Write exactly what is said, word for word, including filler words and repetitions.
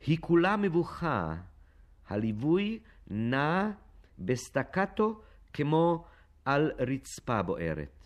היא כולה מבוכה. הליווי נע בסטקטו כמו על רצפה בוערת.